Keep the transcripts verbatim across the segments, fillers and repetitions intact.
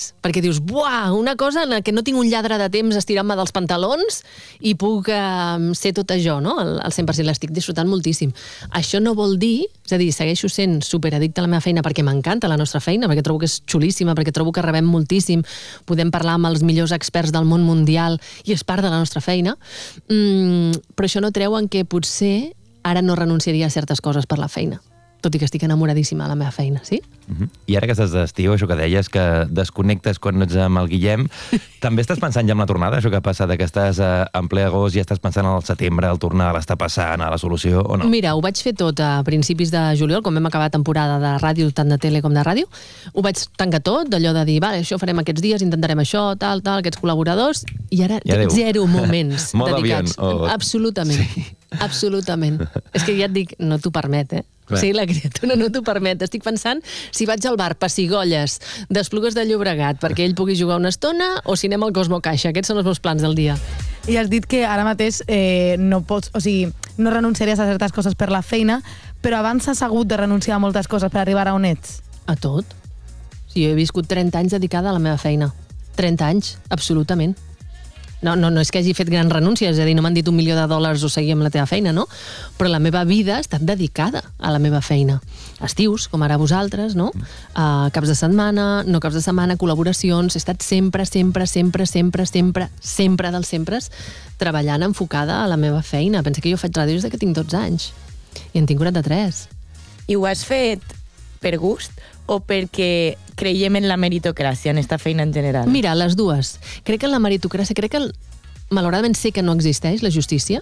feliç, perquè dius, buah, una cosa en què no tinc un lladre de temps estirant-me dels pantalons i puc eh, ser tot això, no? Al, al cent per cent l'estic disfrutant moltíssim. Això no vol dir, és a dir, segueixo sent superaddicte a la meva feina perquè m'encanta la nostra feina, perquè trobo que és xulíssima, perquè trobo que rebem moltíssim, podem parlar amb els millors experts del món mundial i és part de la nostra feina, mm, però això no treu en què potser ara no renunciaria a certes coses per la feina, tot i que estic enamoradíssima de la meva feina, sí? Uh-huh. I ara que estàs d'estiu, això que deies, que desconnectes quan no ets amb el Guillem, també estàs pensant ja en la tornada, això que passa, que estàs en ple agost i ja estàs pensant al setembre, al tornar, a l'estar passant, a la solució, o no? Mira, ho vaig fer tot a principis de juliol, quan vam acabar temporada de ràdio, tant de tele com de ràdio. Ho vaig tancar tot, d'allò de dir, vale, això farem aquests dies, intentarem això, tal, tal, aquests col·laboradors, i ara I adéu. zero moments dedicats. O... Absolutament. Sí. Absolutament. És que ja et dic, no t'ho permet, eh? O sigui, la criatura no t'ho permet. Estic pensant si vaig al bar Pessigolles d'Esplugues de Llobregat perquè ell pugui jugar una estona o si anem al Cosmo Caixa. Aquests són els meus plans del dia. I has dit que ara mateix eh, no pots, o sigui, no renunciaries a certes coses per la feina, però abans has hagut de renunciar a moltes coses per arribar a on ets. A tot. O sigui, jo he viscut trenta anys dedicada a la meva feina. trenta anys, absolutament. No, no, no és que hagi fet grans renúncies, és a dir, no m'han dit un milió de dòlars o seguir amb la teva feina, no? Però la meva vida ha estat dedicada a la meva feina. Estius, com ara vosaltres, no? Uh, caps de setmana, no caps de setmana, col·laboracions, he estat sempre, sempre, sempre, sempre, sempre, sempre dels sempres treballant enfocada a la meva feina. Pensa que jo faig ràdio des que tinc dotze anys i en tinc quaranta-tres. I ho has fet per gust o perquè creiem en la meritocràcia, en esta feina en general? Mira, les dues. Crec en la meritocràcia, crec que, malauradament, sé que no existeix la justícia,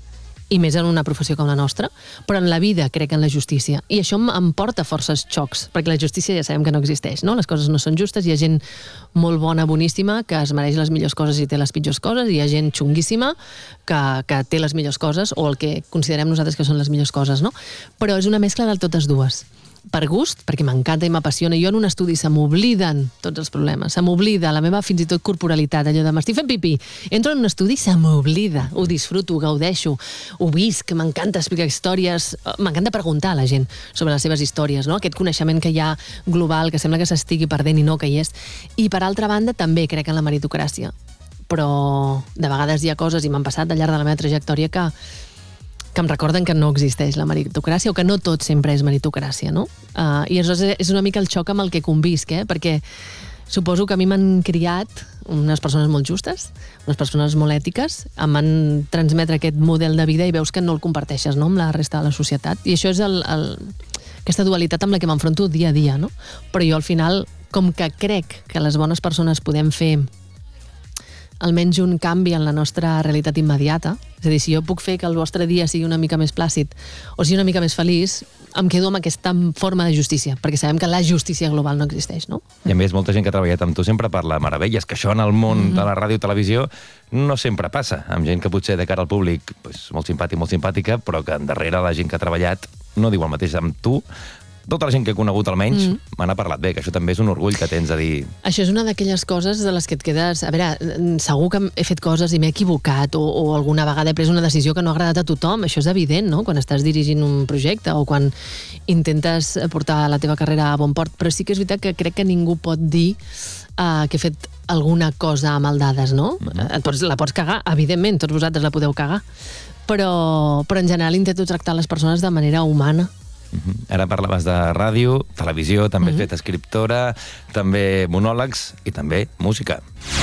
i més en una professió com la nostra, però en la vida crec en la justícia. I això em porta forces xocs, perquè la justícia ja sabem que no existeix, no? Les coses no són justes, hi ha gent molt bona, boníssima, que es mereix les millors coses i té les pitjors coses, i hi ha gent xunguíssima que, que té les millors coses, o el que considerem nosaltres que són les millors coses, no? Però és una mescla de totes dues. Per gust, perquè m'encanta i m'apassiona. Jo en un estudi se m'obliden tots els problemes, se m'oblida la meva fins i tot corporalitat, allò de m'estic fent pipí. Entro en un estudi, se m'oblida, ho disfruto, ho gaudeixo, ho visc, m'encanta explicar històries, m'encanta preguntar a la gent sobre les seves històries, no? Aquest coneixement que hi ha global, que sembla que s'estigui perdent i no que hi és. I per altra banda també crec en la meritocràcia, però de vegades hi ha coses, i m'han passat al llarg de la meva trajectòria, que que em recorden que no existeix la meritocràcia o que no tot sempre és meritocràcia, no? Uh, I això és una mica el xoc amb el que convisc, eh? Perquè suposo que a mi m'han criat unes persones molt justes, unes persones molt ètiques, em van transmetre aquest model de vida i veus que no el comparteixes, no?, amb la resta de la societat. I això és el, el, aquesta dualitat amb la que m'enfronto dia a dia, no? Però jo al final, com que crec que les bones persones podem fer almenys un canvi en la nostra realitat immediata, és a dir, si jo puc fer que el vostre dia sigui una mica més plàcid o sigui una mica més feliç, em quedo amb aquesta forma de justícia, perquè sabem que la justícia global no existeix, no? I a més, molta gent que ha treballat amb tu sempre parla meravelles, que això en el món mm-hmm. de la ràdio i televisió no sempre passa, amb gent que potser de cara al públic pues, molt simpàtic, molt simpàtica, però que darrere la gent que ha treballat no diu el mateix amb tu. Tota la gent que he conegut almenys mm. me n'ha parlat bé, que això també és un orgull que tens a dir... Això és una d'aquelles coses de les que et quedes... A veure, segur que he fet coses i m'he equivocat o, o alguna vegada he pres una decisió que no ha agradat a tothom. Això és evident, no?, quan estàs dirigint un projecte o quan intentes portar la teva carrera a bon port. Però sí que és veritat que crec que ningú pot dir uh, que he fet alguna cosa amb maldades, no? Mm-hmm. Et pots, la pots cagar, evidentment, tots vosaltres la podeu cagar. Però, però en general intento tractar les persones de manera humana. Uh-huh. Ara parlaves de ràdio, televisió, també uh-huh. has fet escriptora, també monòlegs i també música.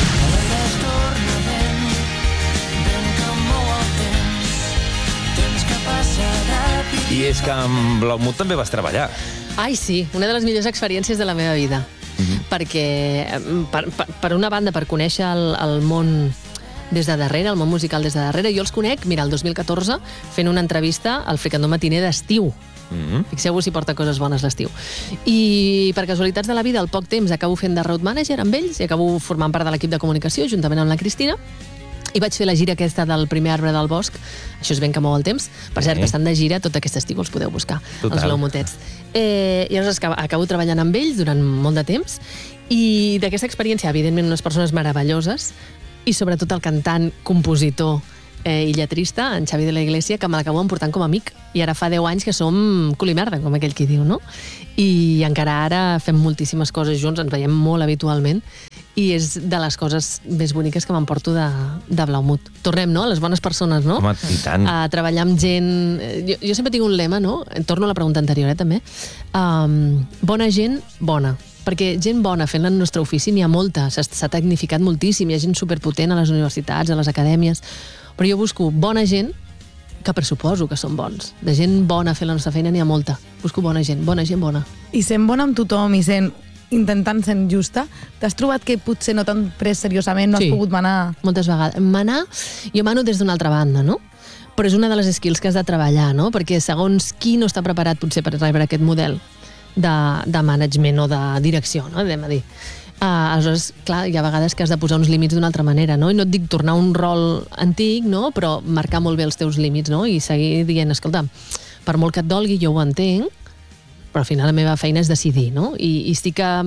I és que amb Blau Mood també vas treballar. Ai, sí, una de les millors experiències de la meva vida. Uh-huh. Perquè, per, per, per una banda, per conèixer el, el món des de darrere, el món musical des de darrere, jo els conec, mira, el dos mil catorze, fent una entrevista al Fricandó Matiner d'estiu. Mm-hmm. Fixeu-vos si porta coses bones l'estiu. I per casualitats de la vida, al poc temps acabo fent de road manager amb ells i acabo formant part de l'equip de comunicació juntament amb la Cristina i vaig fer la gira aquesta del primer arbre del bosc. Això és ben que mou el temps. Per cert, que estan de gira tot aquest estiu, els podeu buscar. Total. Els Blau Motets. Eh, I llavors acabo treballant amb ells durant molt de temps i d'aquesta experiència, evidentment, unes persones meravelloses i sobretot el cantant, compositor eh, i lletrista, en Xavi de la Iglesia, que me l'acabo emportant com a amic. I ara fa deu anys que som cul i merda, com aquell qui diu, no? I encara ara fem moltíssimes coses junts, ens veiem molt habitualment i és de les coses més boniques que m'emporto de, de Blaumut. Tornem, no?, a les bones persones, no? Home, i tant. A treballar amb gent... Jo, jo sempre tinc un lema, no? Torno a la pregunta anterior, eh, també. Um, bona gent, bona. Perquè gent bona fent el nostre ofici n'hi ha molta, s'ha tecnificat moltíssim, hi ha gent superpotent a les universitats, a les acadèmies, però jo busco bona gent, que pressuposo que són bons. De gent bona fent la nostra feina n'hi ha molta. Busco bona gent, bona gent bona. I sent bona amb tothom i sent intentant ser justa, t'has trobat que potser no t'han pres seriosament, no has Sí. pogut manar? Moltes vegades. Manar, jo mano des d'una altra banda, no? Però és una de les skills que has de treballar, no? Perquè segons qui no està preparat potser per rebre aquest model de, de management o de direcció, no? Anem a dir. Uh, aleshores, clar, hi ha vegades que has de posar uns límits d'una altra manera, no? I no et dic tornar a un rol antic, no? Però marcar molt bé els teus límits, no? I seguir dient, escolta, per molt que et dolgui, jo ho entenc, però al final la meva feina és decidir, no? I, i estic a...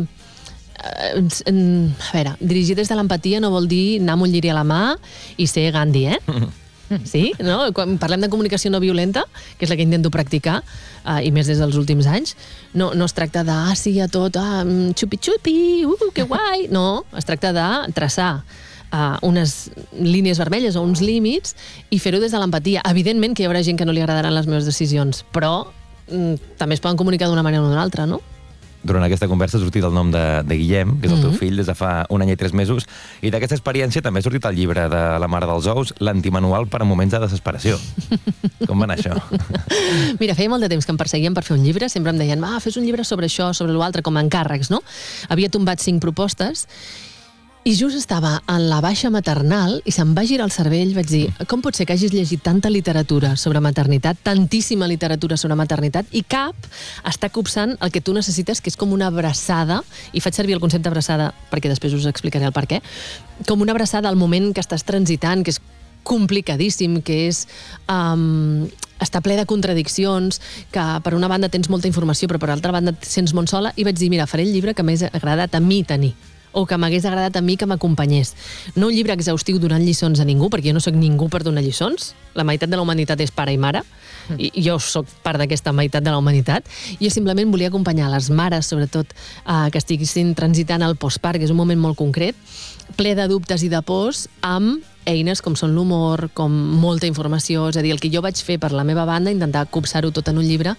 En, en, a veure, dirigir des de l'empatia no vol dir anar amb un lliri a la mà i ser Gandhi, eh? Sí, no? Quan parlem de comunicació no violenta, que és la que intento practicar, uh, i més des dels últims anys, no, no es tracta de, ah, sí, a tot, ah, xupi-xupi, uh, que guai. No, es tracta de traçar uh, unes línies vermelles o uns límits i fer-ho des de l'empatia. Evidentment que hi haurà gent que no li agradaran les meves decisions, però mm, també es poden comunicar d'una manera o d'una altra, no? Durant aquesta conversa ha sortit el nom de, de Guillem, que és el teu Mhm. fill, des de fa un any i tres mesos, i d'aquesta experiència també ha sortit el llibre de la Mare dels Ous, l'antimanual per a moments de desesperació. Com va anar això? Mira, feia molt de temps que em perseguien per fer un llibre, sempre em deien, ah, fes un llibre sobre això, sobre l'altre, com a encàrrecs, no? Havia tombat cinc propostes i just estava en la baixa maternal i se'm va girar el cervell, vaig dir, com pot ser que hagis llegit tanta literatura sobre maternitat, tantíssima literatura sobre maternitat, i cap està copsant el que tu necessites, que és com una abraçada, i faig servir el concepte abraçada perquè després us explicaré el per què, com una abraçada al moment que estàs transitant, que és complicadíssim, que és um, està ple de contradiccions, que per una banda tens molta informació però per altra banda et sents molt sola, i vaig dir, mira, faré el llibre que m'hagués agradat a mi tenir, o que m'hagués agradat a mi que m'acompanyés. No un llibre exhaustiu donant lliçons a ningú, perquè jo no sóc ningú per donar lliçons. La meitat de la humanitat és pare i mare, i jo sóc part d'aquesta meitat de la humanitat. Jo simplement volia acompanyar les mares, sobretot, eh, que estiguessin transitant al postpart, que és un moment molt concret, ple de dubtes i de pors, amb eines com són l'humor, com molta informació, és a dir, el que jo vaig fer per la meva banda, intentar copsar-ho tot en un llibre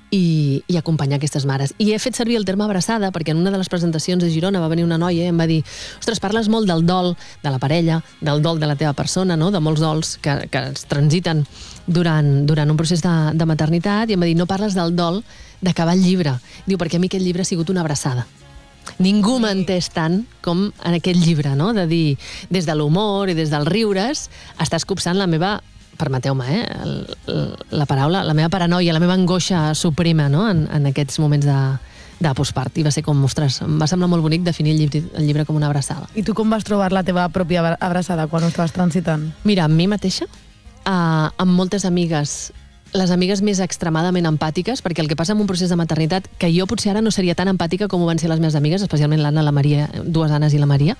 i, i acompanyar aquestes mares. I he fet servir el terme abraçada, perquè en una de les presentacions de Girona va venir una noia i em va dir, ostres, parles molt del dol de la parella, del dol de la teva persona, no? De molts dols que, que es transiten durant, durant un procés de, de maternitat, i em va dir, no parles del dol d'acabar el llibre. Diu, perquè a mi aquest llibre ha sigut una abraçada. Ningú m'ha entès tant com en aquest llibre, no? De dir, des de l'humor i des dels riures, estàs copsant la meva, permeteu-me, eh? El, el, la paraula, la meva paranoia, la meva angoixa suprema, no? En, en aquests moments de, de postpart. I va ser com, ostres, em va semblar molt bonic definir el llibre, el llibre com una abraçada. I tu com vas trobar la teva pròpia abraçada quan ho estaves transitant? Mira, amb mi mateixa, uh, amb moltes amigues, les amigues més extremadament empàtiques, perquè el que passa en un procés de maternitat, que jo potser ara no seria tan empàtica com ho van ser les meves amigues, especialment l'Anna, la Maria, dues Annes i la Maria,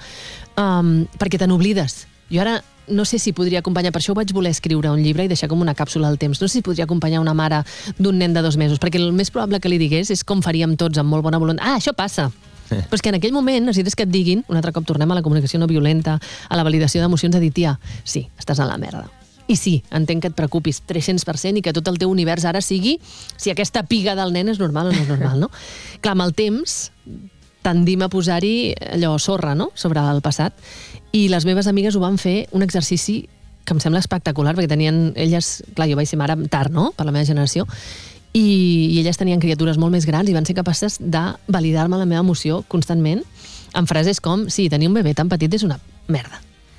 um, perquè te n'oblides. Jo ara no sé si podria acompanyar, per això ho vaig voler escriure un llibre i deixar com una càpsula al temps, no sé si podria acompanyar una mare d'un nen de dos mesos, perquè el més probable que li digués és com faríem tots, amb molt bona voluntat. Ah, això passa! Però és que en aquell moment necessites que et diguin, un altre cop tornem a la comunicació no violenta, a la validació d'emocions, a dir, tia, sí, estàs a la merda. I sí, entenc que et preocupis tres-cents per cent i que tot el teu univers ara sigui si aquesta piga del nen és normal o no és normal, no? Clar, amb el temps tendim a posar-hi allò sorra, no?, sobre el passat, i les meves amigues ho van fer un exercici que em sembla espectacular, perquè tenien elles, clar, jo vaig ser mare tard, no?, per la meva generació, i, i elles tenien criatures molt més grans i van ser capaces de validar-me la meva emoció constantment amb frases com, sí, tenir un bebè tan petit és una merda.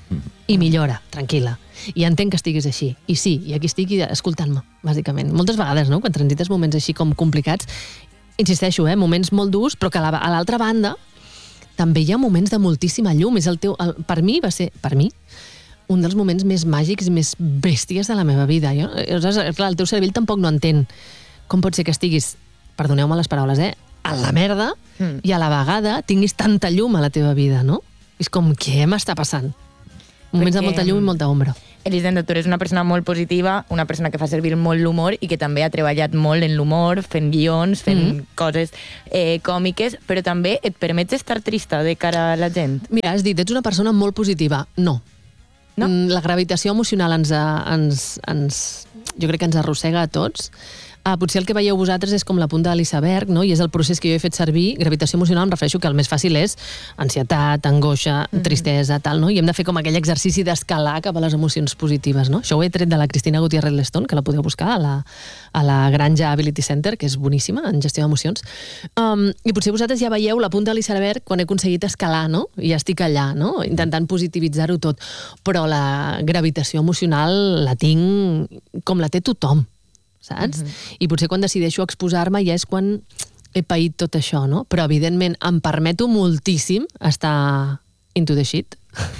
I millora, tranquil·la. I entenc que estiguis així. I sí, i aquí estic escoltant-me, bàsicament. Moltes vegades, no?, quan transites moments així com complicats, insisteixo, eh, moments molt durs, però que a l'altra banda també hi ha moments de moltíssima llum. És el teu, el, per mi va ser, per mi, un dels moments més màgics i més bèsties de la meva vida. Jo, clar, el teu cervell tampoc no entén com pot ser que estiguis, perdoneu-me les paraules, eh, a la merda, mm. i a la vegada tinguis tanta llum a la teva vida, no? És com, què m'està passant? Moments de molta llum i molta ombra. Elisenda, tu eres una persona molt positiva, una persona que fa servir molt l'humor i que també ha treballat molt en l'humor, fent guions, fent mm -hmm. coses eh, còmiques, però també et permets estar trista de cara a la gent? Mira, has dit, ets una persona molt positiva. No. No? La gravitació emocional ens, ens, ens, jo crec que ens arrossega a tots. Uh, potser el que veieu vosaltres és com la punta de l'iceberg, no? I és el procés que jo he fet servir. Gravitació emocional em refereixo que el més fàcil és ansietat, angoixa, mm -hmm. tristesa, tal, no? I hem de fer com aquell exercici d'escalar cap a les emocions positives, no? Això ho he tret de la Cristina Gutiérrez Lestón, que la podeu buscar a la, a la Granja Ability Center, que és boníssima en gestió d'emocions. Um, I potser vosaltres ja veieu la punta de l'iceberg quan he aconseguit escalar, no? I ja estic allà, no? Intentant positivitzar-ho tot. Però la gravitació emocional la tinc com la té tothom, saps? Mm-hmm. I potser quan decideixo exposar-me ja és quan he paït tot això, no? Però, evidentment, em permeto moltíssim estar into the shit,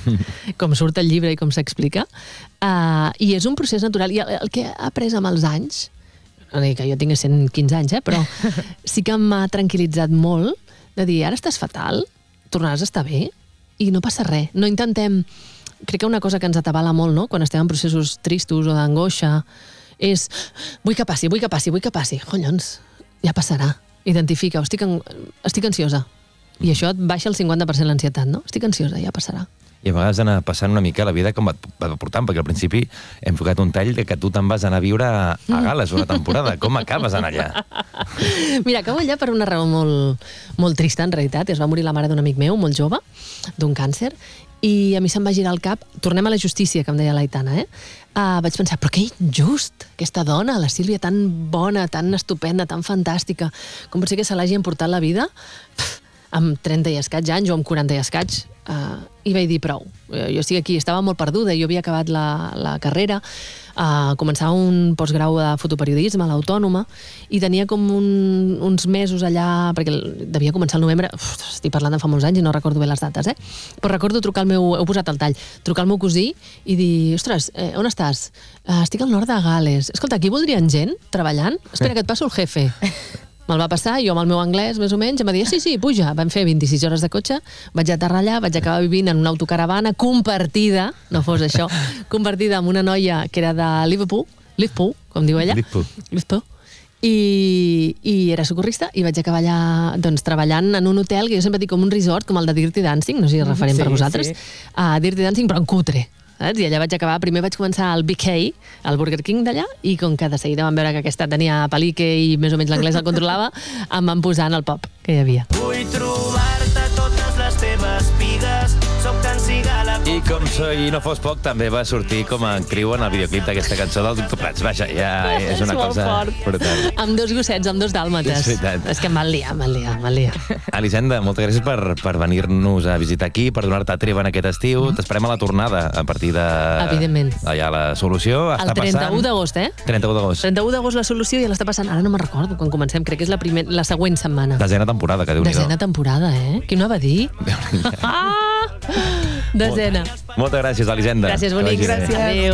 com surt el llibre i com s'explica, uh, i és un procés natural. I el, el que he après amb els anys, no dic que jo tinc cent quinze anys, eh? Però sí que m'ha tranquil·litzat molt de dir, ara estàs fatal, tornaràs a estar bé, i no passa res. No intentem... Crec que una cosa que ens atabala molt, no?, quan estem en processos tristos o d'angoixa, és, vull que passi, vull que passi, vull que passi. Collons, ja passarà. Identifica, estic, en, estic ansiosa. I això et baixa el cinquanta per cent l'ansietat, no? Estic ansiosa, ja passarà. I a vegades anar passant una mica la vida com va portant, perquè al principi hem focat un tall de que tu te'n vas anar a viure a Gal·les una temporada. Com acabes anar allà? Mira, acabo allà per una raó molt, molt trista, en realitat. Es va morir la mare d'un amic meu, molt jove, d'un càncer, i a mi se'm va girar el cap. Tornem a la justícia, que em deia l'Aitana, eh? Uh, vaig pensar, però que injust, aquesta dona, la Sílvia, tan bona, tan estupenda, tan fantàstica, com pot ser que se l'hagi emportat la vida Pff, amb trenta i escaig anys o amb quaranta i escaig, uh, i vaig dir prou. Jo estic aquí, estava molt perduda, jo havia acabat la, la carrera, uh, començava un postgrau de fotoperiodisme a l'Autònoma, i tenia com un, uns mesos allà, perquè devia començar el novembre, uf, estic parlant de fa molts anys i no recordo bé les dates, eh? Però recordo trucar al meu, heu posat el tall, trucar al meu cosí i dir, ostres, eh, on estàs? Uh, estic al nord de Gal·les. Escolta, aquí voldrien gent treballant? Espera, que et passo el jefe. Me'l va passar, jo amb el meu anglès, més o menys, em va dir, sí, sí, puja. Vam fer vint-i-sis hores de cotxe, vaig aterrar allà, vaig acabar vivint en una autocaravana compartida, no fos això, compartida amb una noia que era de Liverpool, Liverpool, com diu ella. Liverpool. Liverpool. I, i era socorrista i vaig acabar allà doncs, treballant en un hotel que jo sempre dic com un resort, com el de Dirty Dancing, no sé si és referent sí, per vosaltres, sí. a Dirty Dancing, però en cutre. Saps? I allà vaig acabar, primer vaig començar al B K, al Burger King d'allà, i com que de seguida van veure que aquesta tenia palique i més o menys l'anglès el controlava, em van posar en el pop que hi havia. Vull trobar-te totes les teves pigues, soc tan cigala... I com soy no fos poc, també va sortir com a criu en el videoclip d'aquesta cançó del Doctor Prats. Vaja, ja és una és cosa fort. brutal. Amb dos gossets, amb dos dàlmates. És veritat. És que em van liar, em van liar, em van liar. Elisenda, moltes gràcies per, per venir-nos a visitar aquí, per donar-te treva en aquest estiu. Mm. T'esperem a la tornada a partir de... Evidentment. Allà la solució. El trenta-u d'agost, eh? trenta-u d'agost. trenta-u d'agost la solució ja l'està passant. Ara no me'n recordo quan comencem, crec que és la, primer, la següent setmana. Desena temporada, que Déu-n'hi-do. Desena temporada, eh? Qui no va dir? Ah! Desena. Moltes gràcies, Elisenda. Gràcies, bonics. Que vagi bé. Gràcies. Adéu.